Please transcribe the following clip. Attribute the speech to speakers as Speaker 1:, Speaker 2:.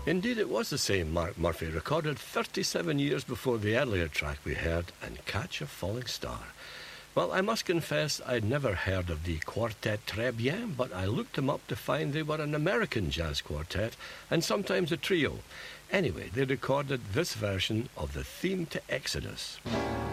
Speaker 1: Indeed, it was the same Mark Murphy, recorded 37 years before the earlier track we heard, And Catch a Falling Star. Well, I must confess I'd never heard of the Quartet Très Bien, but I looked them up to find they were an American jazz quartet, and sometimes a trio. Anyway, they recorded this version of the theme to Exodus.